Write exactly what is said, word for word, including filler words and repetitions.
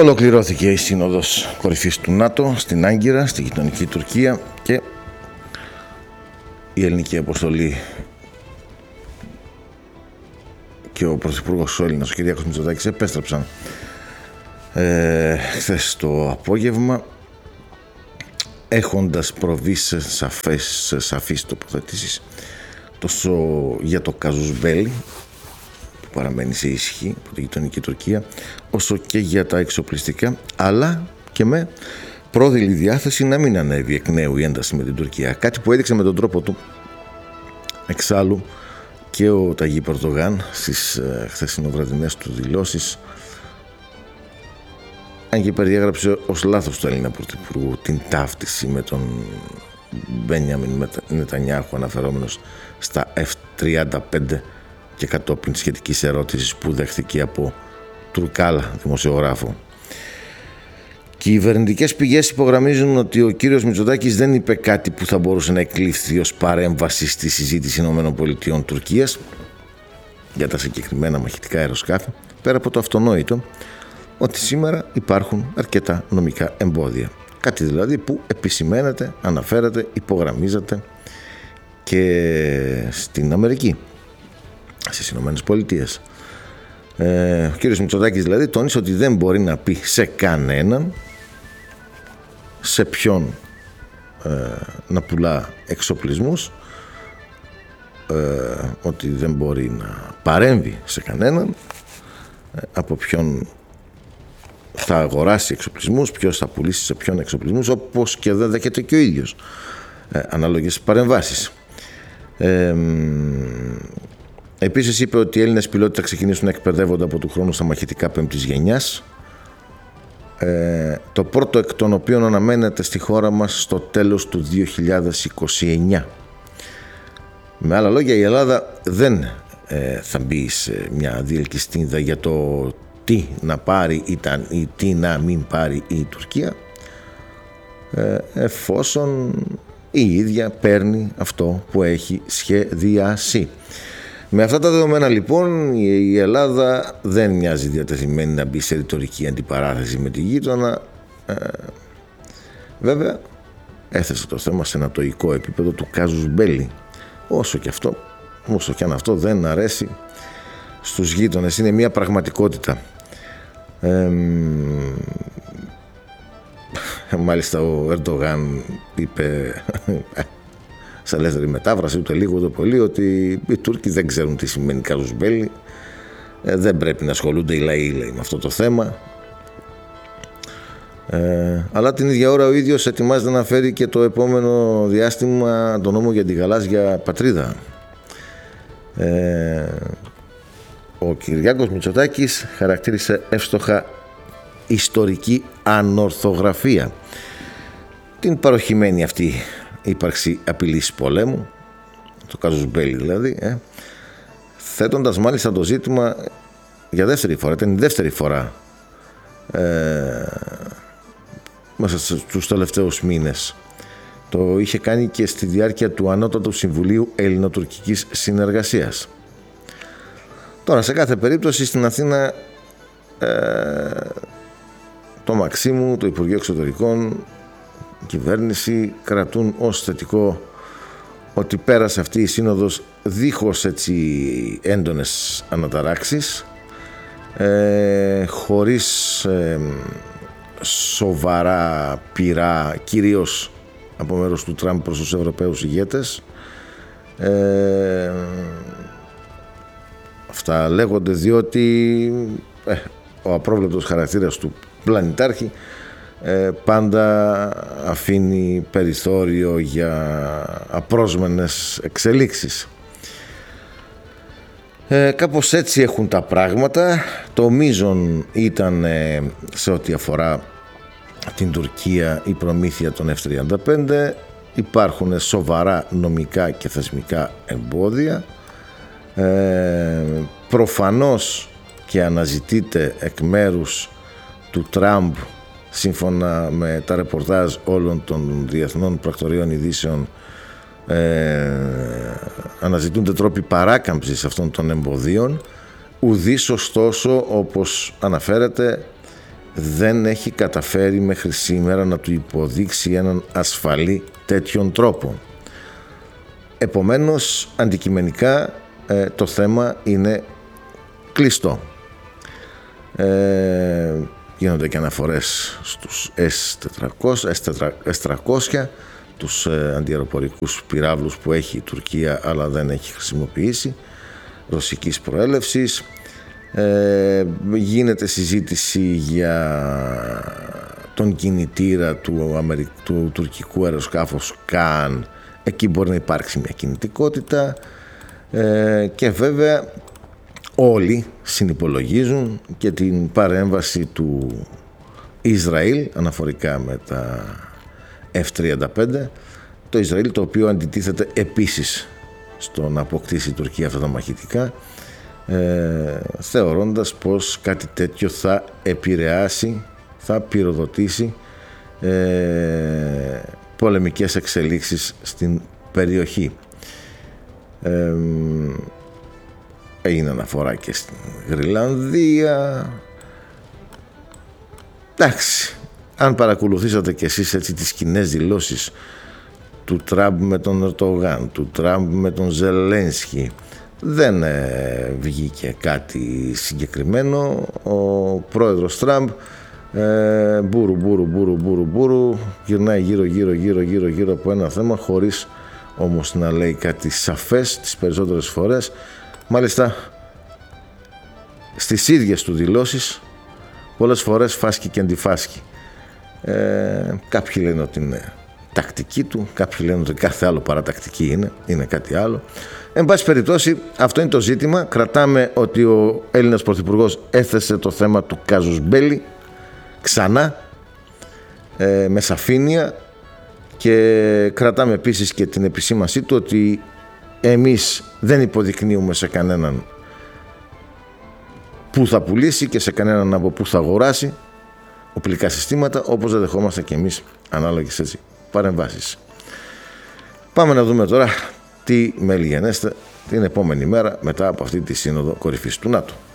Ολοκληρώθηκε η Σύνοδος Κορυφής του ΝΑΤΟ στην Άγκυρα, στη γειτονική Τουρκία, και η ελληνική αποστολή και ο Πρωθυπουργός Έλληνας, ο Κυριάκος Μητσοτάκης, επέστρεψαν ε, χθες το απόγευμα, έχοντας προβεί σε σαφές, σε σαφείς τοποθετήσεις τόσο για το κάζους μπέλι που παραμένει σε ίσχυ από τη γειτονική Τουρκία, όσο και για τα εξοπλιστικά, αλλά και με πρόδειλη διάθεση να μην ανέβει εκ νέου η ένταση με την Τουρκία, κάτι που έδειξε με τον τρόπο του εξάλλου και ο Ταγί Ερντογάν στις ε, χθεσινοβραδινές του δηλώσεις, αν και περιέγραψε ως λάθος του Έλληνα Πρωθυπουργού την ταύτιση με τον Μπένιαμιν Νετανιάχου, αναφερόμενος στα εφ τριάντα πέντε και κατόπιν σχετικής ερώτησης που δέχθηκε από Τουρκάλα, δημοσιογράφο. Κυβερνητικές πηγές υπογραμμίζουν ότι ο κύριος Μητσοτάκης δεν είπε κάτι που θα μπορούσε να εκλειφθεί ως παρέμβαση στη συζήτηση ΗΠΑ Τουρκίας για τα συγκεκριμένα μαχητικά αεροσκάφη, πέρα από το αυτονόητο ότι σήμερα υπάρχουν αρκετά νομικά εμπόδια. Κάτι δηλαδή που επισημαίνεται, αναφέρεται, υπογραμμίζεται και στην Αμερική, στις Ηνωμένες Πολιτείες. Ε, ο κύριος Μητσοτάκης δηλαδή τόνισε ότι δεν μπορεί να πει σε κανέναν σε ποιον ε, να πουλά εξοπλισμούς, ε, ότι δεν μπορεί να παρέμβει σε κανέναν, ε, από ποιον θα αγοράσει εξοπλισμούς, ποιος θα πουλήσει σε ποιον εξοπλισμούς, όπως και δεν δέχεται και ο ίδιος ε, ανάλογες παρεμβάσεις. Ε, Επίσης είπε ότι οι Έλληνες πιλότοι θα ξεκινήσουν να εκπαιδεύονται από του χρόνου στα μαχητικά πέμπτης γενιάς, ε, το πρώτο εκ των οποίων αναμένεται στη χώρα μας στο τέλος του δύο χιλιάδες είκοσι εννιά. Με άλλα λόγια, η Ελλάδα δεν ε, θα μπει σε μια διελκυστίνδα για το τι να πάρει ήταν, ή τι να μην πάρει η Τουρκία, ε, εφόσον η ίδια παίρνει αυτό που έχει σχεδιάσει. Με αυτά τα δεδομένα λοιπόν η Ελλάδα δεν μοιάζει διατεθειμένη να μπει σε ρητορική αντιπαράθεση με τη γείτονα. Ε, βέβαια έθεσε το θέμα σε ανατοϊκό επίπεδο του κάζους μπέλι, όσο και αυτό, όσο και αν αυτό δεν αρέσει στους γείτονες. Είναι μια πραγματικότητα. Ε, μάλιστα ο Ερντογάν είπε σε ελεύθερη μετάφραση, ούτε λίγο ούτε πολύ, ότι οι Τούρκοι δεν ξέρουν τι σημαίνει κάζους μπέλι, ε, δεν πρέπει να ασχολούνται οι λαοί, λέει, με αυτό το θέμα. Ε, αλλά την ίδια ώρα ο ίδιος ετοιμάζεται να φέρει και το επόμενο διάστημα τον νόμο για την γαλάζια πατρίδα. Ε, ο Κυριάκος Μητσοτάκης χαρακτήρισε εύστοχα ιστορική ανορθογραφία την παροχημένη αυτή ύπαρξη απειλής πολέμου, το κάζους μπέλι δηλαδή, ε, θέτοντας μάλιστα το ζήτημα για δεύτερη φορά, ήταν η δεύτερη φορά ε, μέσα στους τελευταίους μήνες. Το είχε κάνει και στη διάρκεια του Ανώτατου Συμβουλίου Ελληνοτουρκικής Συνεργασίας. Τώρα, σε κάθε περίπτωση στην Αθήνα ε, το Μαξίμου, το Υπουργείο Εξωτερικών, η κυβέρνηση κρατούν ως θετικό ότι πέρασε αυτή η σύνοδος δίχως έτσι έντονες αναταράξεις, ε, χωρίς ε, σοβαρά πειρά, κυρίως από μέρος του Τραμπ προς τους Ευρωπαίους ηγέτες. Ε, αυτά λέγονται διότι ε, ο απρόβλεπτος χαρακτήρας του πλανητάρχη ε, πάντα αφήνει περιθώριο για απρόσμενες εξελίξεις. Ε, κάπως έτσι έχουν τα πράγματα. Το μείζον ήταν ε, σε ό,τι αφορά την Τουρκία η προμήθεια των εφ τριάντα πέντε. Υπάρχουν σοβαρά νομικά και θεσμικά εμπόδια. Ε, προφανώς και αναζητείται εκ μέρους του Τραμπ, σύμφωνα με τα ρεπορτάζ όλων των διεθνών πρακτορείων ειδήσεων, ε, αναζητούνται τρόποι παράκαμψης αυτών των εμποδίων. Ουδής ωστόσο, όπως αναφέρεται, δεν έχει καταφέρει μέχρι σήμερα να του υποδείξει έναν ασφαλή τέτοιον τρόπο. Επομένως, αντικειμενικά ε, το θέμα είναι κλειστό. Ε, γίνονται και αναφορές στους ες τετρακόσια, τους ε, αντιαεροπορικούς πυράβλους που έχει η Τουρκία αλλά δεν έχει χρησιμοποιήσει, ρωσικής προέλευσης. Ε, γίνεται συζήτηση για τον κινητήρα του, Αμερικ... του τουρκικού αεροσκάφους Καν. Εκεί μπορεί να υπάρξει μια κινητικότητα ε, και βέβαια όλοι συνυπολογίζουν και την παρέμβαση του Ισραήλ αναφορικά με τα εφ τριάντα πέντε, το Ισραήλ το οποίο αντιτίθεται επίσης στο να αποκτήσει η Τουρκία αυτά τα μαχητικά, ε, θεωρώντας πως κάτι τέτοιο θα επηρεάσει, θα πυροδοτήσει ε, πολεμικές εξελίξεις στην περιοχή. Ε, έγινε αναφορά και στην Γρυλανδία. Εντάξει, αν παρακολουθήσατε κι εσείς έτσι τις κοινές δηλώσεις του Τραμπ με τον Ερντογάν, του Τραμπ με τον Ζελένσκι, δεν ε, βγήκε κάτι συγκεκριμένο. Ο πρόεδρος Τραμπ ε, μπούρου μπούρου μπούρου μπούρου μπούρου γυρνάει γύρω γύρω γύρω γύρω γύρω από ένα θέμα, χωρίς όμως να λέει κάτι σαφές τις περισσότερες φορές. Μάλιστα στις ίδιες του δηλώσεις πολλές φορές φάσκει και αντιφάσκει. Ε, κάποιοι λένε ότι είναι τακτική του, κάποιοι λένε ότι κάθε άλλο παρά τακτική είναι, είναι κάτι άλλο. Εν πάση περιπτώσει, αυτό είναι το ζήτημα. Κρατάμε ότι ο Έλληνας Πρωθυπουργός έθεσε το θέμα του κάζους μπέλι ξανά, ε, με σαφήνεια, και κρατάμε επίσης και την επισήμασή του ότι εμείς δεν υποδεικνύουμε σε κανέναν πού θα πουλήσει και σε κανέναν από πού θα αγοράσει οπλικά συστήματα, όπως δεν δεχόμαστε και εμείς ανάλογες έτσι παρεμβάσεις. Πάμε να δούμε τώρα τι μέλη γενέστε την επόμενη μέρα μετά από αυτή τη σύνοδο κορυφής του ΝΑΤΟ.